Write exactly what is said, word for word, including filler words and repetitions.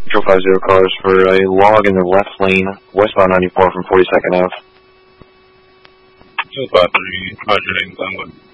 Control five zero cars for a log in the left lane, westbound ninety-four from forty-second Avenue. Control five three, Roger, Glenwood.